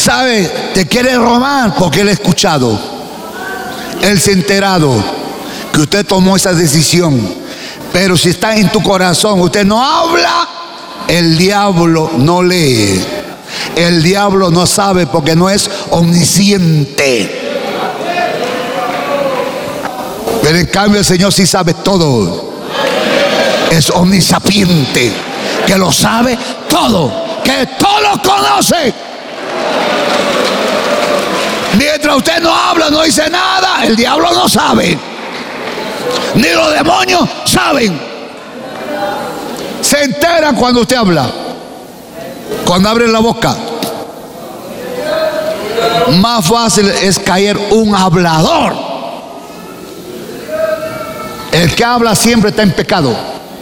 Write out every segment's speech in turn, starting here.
¿Sabe? Te quiere robar porque él ha escuchado. Él se ha enterado que usted tomó esa decisión. Pero si está en tu corazón, usted no habla, el diablo no lee. El diablo no sabe porque no es omnisciente. Pero en cambio el Señor sí sabe todo. Es omnisapiente, que lo sabe todo, que todo lo conoce. Mientras usted no habla, no dice nada, el diablo no sabe. Ni los demonios saben. Se enteran cuando usted habla. Cuando abre la boca. Más fácil es caer un hablador. El que habla siempre está en pecado.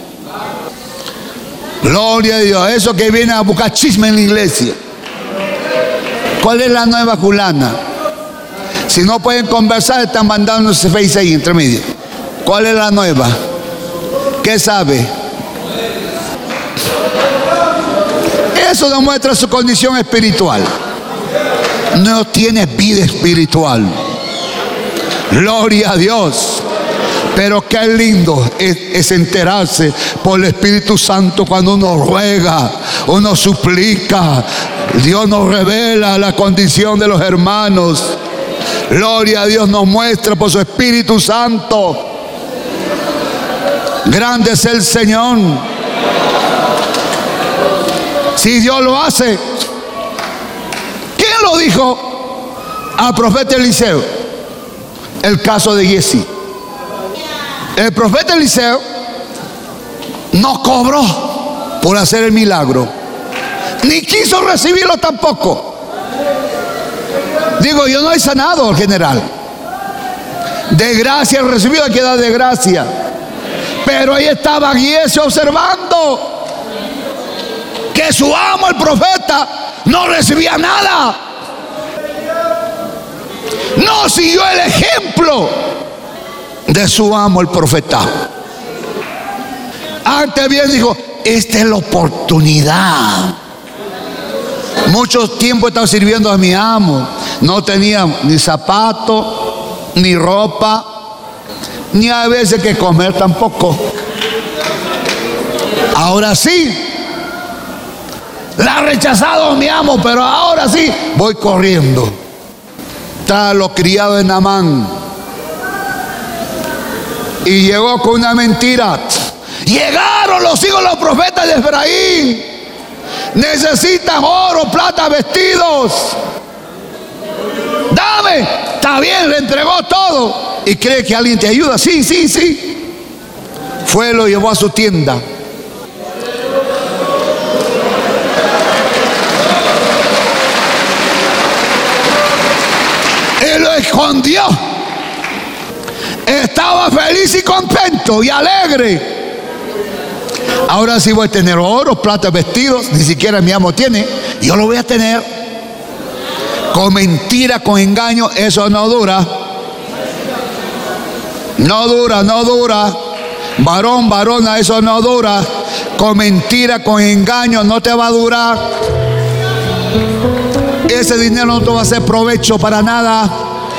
Gloria a Dios. Eso que viene a buscar chisme en la iglesia. ¿Cuál es la nueva fulana? Si no pueden conversar, están mandando ese face ahí entre medio. ¿Cuál es la nueva? ¿Qué sabe? Eso demuestra su condición espiritual. No tiene vida espiritual. Gloria a Dios. Pero qué lindo es enterarse por el Espíritu Santo cuando uno ruega, uno suplica. Dios nos revela la condición de los hermanos. Gloria a Dios, nos muestra por su Espíritu Santo. Grande es el Señor. Si Dios lo hace, ¿quién lo dijo al profeta Eliseo? El caso de Giezi. El profeta Eliseo no cobró por hacer el milagro, ni quiso recibirlo tampoco. Digo, yo no he sanado al general. De gracia recibido, hay que dar de gracia. Pero ahí estaba Giezi observando que su amo, el profeta, no recibía nada. No siguió el ejemplo de su amo, el profeta. Antes bien dijo, esta es la oportunidad. Mucho tiempo he estado sirviendo a mi amo. No tenía ni zapato, ni ropa, ni a veces que comer tampoco. Ahora sí, la ha rechazado mi amo, pero ahora sí voy corriendo. Tras los criados de Naamán. Y llegó con una mentira. Llegaron los hijos de los profetas de Efraín. Necesitan oro, plata, vestidos. Dame. Está bien, le entregó todo. ¿Y cree que alguien te ayuda? Sí, sí, sí. Fue, lo llevó a su tienda. Y lo escondió. Estaba feliz y contento y alegre. Ahora sí voy a tener oro, plata, vestidos. Ni siquiera mi amo tiene. Yo lo voy a tener. Con mentira, con engaño, eso no dura. No dura, no dura. Varón, varona, eso no dura. Con mentira, con engaño, no te va a durar. Ese dinero no te va a hacer provecho para nada.